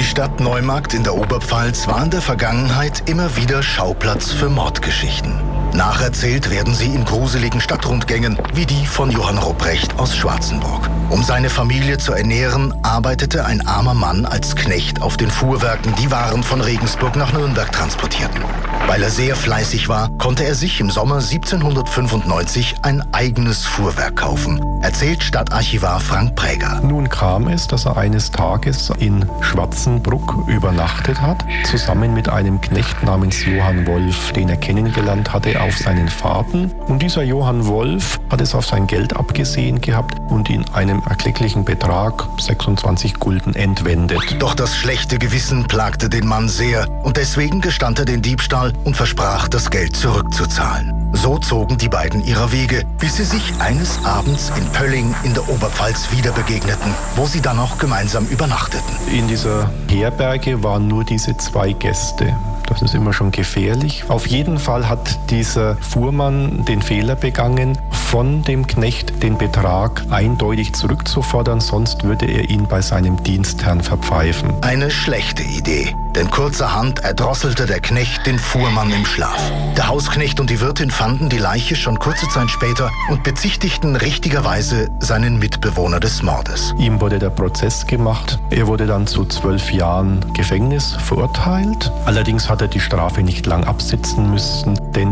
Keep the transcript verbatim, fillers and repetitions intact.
Stadt Neumarkt in der Oberpfalz war in der Vergangenheit immer wieder Schauplatz für Mordgeschichten. Nacherzählt werden sie in gruseligen Stadtrundgängen, wie die von Johann Rupprecht aus Schwarzenburg. Um seine Familie zu ernähren, arbeitete ein armer Mann als Knecht auf den Fuhrwerken, die Waren von Regensburg nach Nürnberg transportierten. Weil er sehr fleißig war, konnte er sich im Sommer siebzehnhundertfünfundneunzig ein eigenes Fuhrwerk kaufen, erzählt Stadtarchivar Frank Präger. Nun kam es, dass er eines Tages in Schwarzenbruck übernachtet hat, zusammen mit einem Knecht namens Johann Wolf, den er kennengelernt hatte auf seinen Fahrten. Und dieser Johann Wolf hat es auf sein Geld abgesehen gehabt und in einem erklecklichen Betrag, sechsundzwanzig Gulden, entwendet. Doch das schlechte Gewissen plagte den Mann sehr und deswegen gestand er den Diebstahl und versprach, das Geld zurückzuzahlen. So zogen die beiden ihrer Wege, bis sie sich eines Abends in Pölling in der Oberpfalz wieder begegneten, wo sie dann auch gemeinsam übernachteten. In dieser Herberge waren nur diese zwei Gäste. Das ist immer schon gefährlich. Auf jeden Fall hat dieser Fuhrmann den Fehler begangen, von dem Knecht den Betrag eindeutig zurückzufordern, sonst würde er ihn bei seinem Dienstherrn verpfeifen. Eine schlechte Idee, denn kurzerhand erdrosselte der Knecht den Fuhrmann im Schlaf. Der Hausknecht und die Wirtin fanden die Leiche schon kurze Zeit später und bezichtigten richtigerweise seinen Mitbewohner des Mordes. Ihm wurde der Prozess gemacht. Er wurde dann zu zwölf Jahren Gefängnis verurteilt. Allerdings hat er die Strafe nicht lang absitzen müssen,